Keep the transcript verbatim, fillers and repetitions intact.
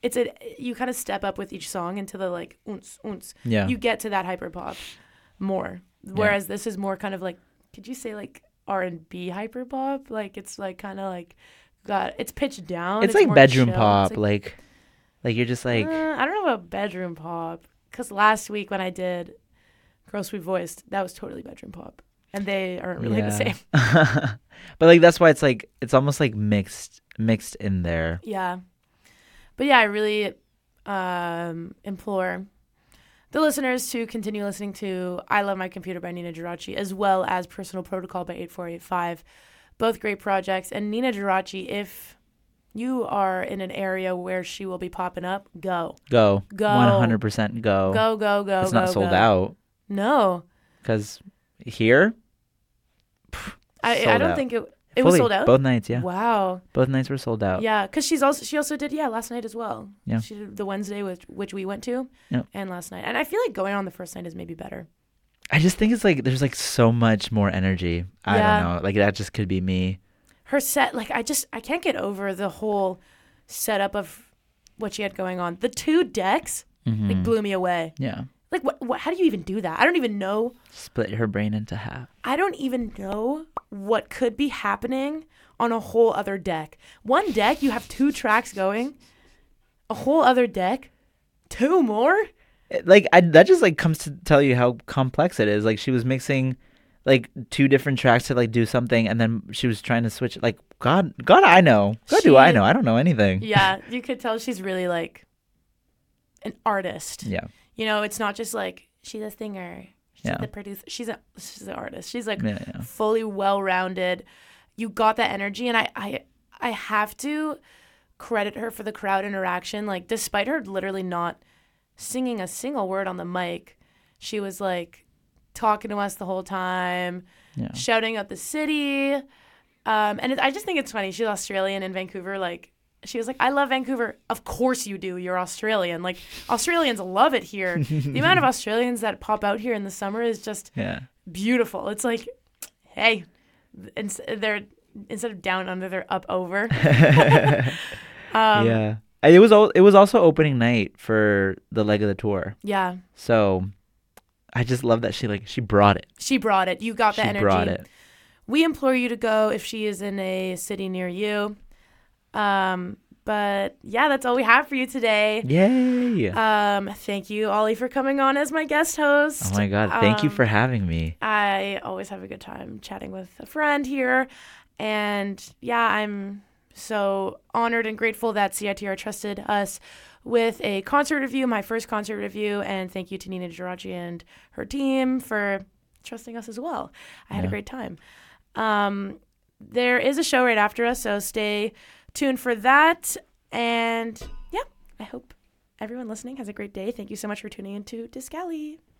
it's a you kind of step up with each song into the like oons oons. Yeah. You get to that hyper pop more, whereas this is more kind of like, could you say like R and B hyper pop? Like it's like kind of like got it's pitched down. It's, it's like more bedroom chill. pop, Like, like, like you're just like. uh, I don't know about bedroom pop, because last week when I did Girl Sweet Voiced, that was totally bedroom pop, and they aren't really yeah. the same. But like that's why it's like it's almost like mixed, mixed in there. Yeah, but yeah, I really um, implore the listeners to continue listening to I Love My Computer by Nina Geraci, as well as Personal Protocol by eight four eight five. Both great projects. And Nina Geraci, if you are in an area where she will be popping up, go. Go. Go. one hundred percent go. Go, go, go, It's go, not sold go. out. No. Because here, pff, I, sold I don't out. think it it was Fully, sold out. Both nights, yeah. Wow. Both nights were sold out. Yeah, because she's also she also did yeah last night as well. Yeah. She did the Wednesday with which we went to. Yep. And last night, and I feel like going on the first night is maybe better. I just think it's like there's like so much more energy. I Yeah. don't know. Like that just could be me. Her set, like I just I can't get over the whole setup of what she had going on. The two decks Mm-hmm. like blew me away. Yeah. Like what, what? How do you even do that? I don't even know. Split her brain into half. I don't even know what could be happening on a whole other deck. One deck, you have two tracks going. A whole other deck, two more. It- Like I, that just like comes to tell you how complex it is. Like she was mixing like two different tracks to like do something, and then she was trying to switch. Like God, God, I know. God, do She- I know? I don't know anything. Yeah, you could tell she's really like an artist. Yeah. You know, it's not just like she's a singer, she's Yeah. the producer. She's a she's an artist. She's like Yeah, yeah. fully well-rounded. You got that energy, and I I I have to credit her for the crowd interaction. Like despite her literally not singing a single word on the mic, she was like talking to us the whole time, Yeah. shouting out the city. Um, and it, I just think it's funny. She's Australian in Vancouver. Like she was like, I love Vancouver. Of course you do. You're Australian. Like Australians love it here. The amount of Australians that pop out here in the summer is just Yeah. beautiful. It's like, hey, ins- they're instead of down under, they're up over. um, Yeah. It was al- it was also opening night for the leg of the tour. yeah. So I just love that she like she brought it. She brought it. You got the She energy. brought it. We implore you to go if she is in a city near you. Um, but yeah, that's all we have for you today. Yay. Um, thank you, Ollie, for coming on as my guest host. Oh my God. Thank you Um, for having me. I always have a good time chatting with a friend here. And yeah, I'm so honored and grateful that C I T R trusted us with a concert review, my first concert review. And thank you to Nina Geraci and her team for trusting us as well. I had a Yeah. great time. Um, there is a show right after us, so stay tuned for that. And yeah, I hope everyone listening has a great day. Thank you so much for tuning into Disc Alley.